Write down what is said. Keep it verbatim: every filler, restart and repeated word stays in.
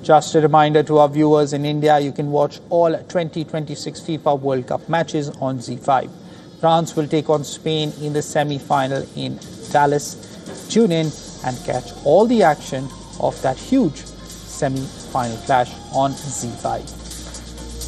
Just a reminder to our viewers in India, you can watch all twenty twenty-six FIFA World Cup matches on Z five. France will take on Spain in the semi-final in Dallas. Tune in and catch all the action of that huge semi-final clash on Z five.